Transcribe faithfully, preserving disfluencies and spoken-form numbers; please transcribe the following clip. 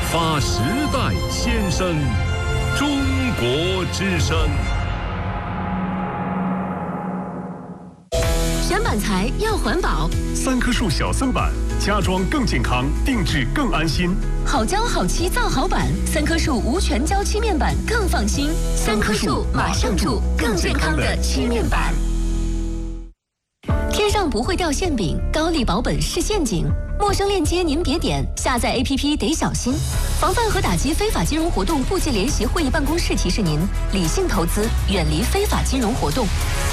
发时代先声，中国之声。 选板材要环保， 三棵树小森板，家装更健康，定制更安心。 好胶好漆造好板，三棵树无全胶漆面板更放心。三棵树马上住更健康的漆面板。天上不会掉馅饼，高丽保本是陷阱。陌生链接您别点，下载 A P P 得小心。防范和打击非法金融活动部际联席会议办公室提示您：理性投资，远离非法金融活动。